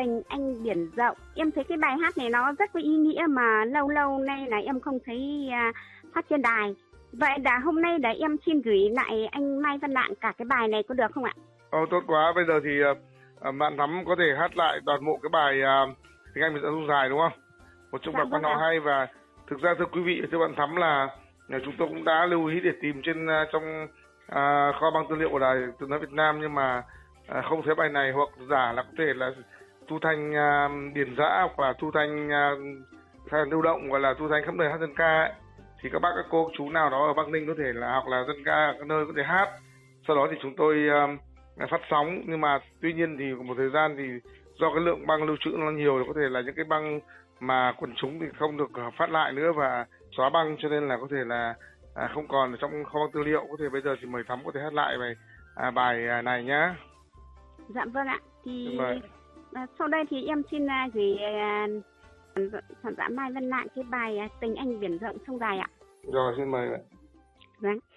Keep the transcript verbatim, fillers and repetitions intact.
Tình Anh Biển Rộng. Em thấy cái bài hát này nó rất có ý nghĩa mà lâu lâu nay là em không thấy uh, phát trên đài. Vậy đã hôm nay để em xin gửi lại anh Mai Văn Lạng cả cái bài này có được không ạ? Ồ, tốt quá. Bây giờ thì uh, bạn Thắm có thể hát lại toàn bộ cái bài uh, Tình Anh Biển Rộng sông dài đúng không? Một trong Dạ, bài quan họ hay. Và thực ra thưa quý vị, thưa bạn Thắm là uh, chúng tôi cũng đã lưu ý để tìm trên uh, trong uh, kho băng tư liệu của Đài Tiếng nói Việt Nam, nhưng mà uh, không thấy bài này, hoặc giả là có thể là thu thanh uh, điển giã hoặc là thu thanh uh, lưu động, gọi là thu thanh khắp nơi hát dân ca ấy. Thì các bác các cô chú nào đó ở Bắc Ninh có thể là học là dân ca ở các nơi có thể hát, sau đó thì chúng tôi uh, phát sóng. Nhưng mà tuy nhiên thì một thời gian thì do cái lượng băng lưu trữ nó nhiều, có thể là những cái băng mà quần chúng thì không được phát lại nữa và xóa băng, cho nên là có thể là à, không còn ở trong kho băng tư liệu. Có thể bây giờ thì mời Thắm có thể hát lại bài à, bài này nhá. Dạ vâng ạ. Thì à, sau đây thì em xin à, gửi à, soạn giả Mai Văn Lạng cái bài à, Tình Anh Biển Rộng sông dài ạ. Rồi, xin mời. Vâng.